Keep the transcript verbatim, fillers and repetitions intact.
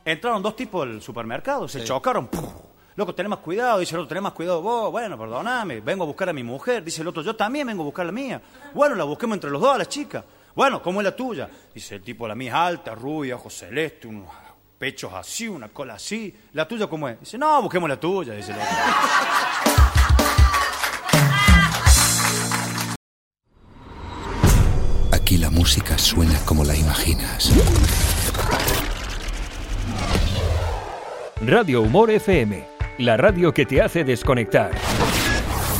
entraron dos tipos del supermercado, se Sí. chocaron. ¡Puf! Loco, tenés más cuidado. Dice el otro, tenés más cuidado vos. Bueno, perdóname, vengo a buscar a mi mujer. Dice el otro, yo también vengo a buscar la mía. Bueno, la busquemos entre los dos a la chica. Bueno, ¿cómo es la tuya? Dice el tipo, la mía es alta, rubia, ojos celestes, unos pechos así, una cola así. ¿La tuya cómo es? Dice, no, busquemos la tuya, dice el otro. Aquí la música suena como la imaginas. Radio Humor F M, la radio que te hace desconectar.